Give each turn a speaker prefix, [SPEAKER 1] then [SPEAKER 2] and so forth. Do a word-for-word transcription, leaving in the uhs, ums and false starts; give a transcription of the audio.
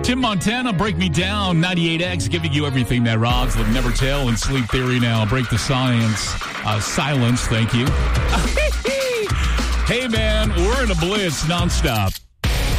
[SPEAKER 1] Tim Montana, Break Me Down, ninety-eight X, giving you everything that rocks with Never Tell and Sleep Theory now. Break the science. Uh, silence, thank you. Hey, man, we're in a blitz nonstop.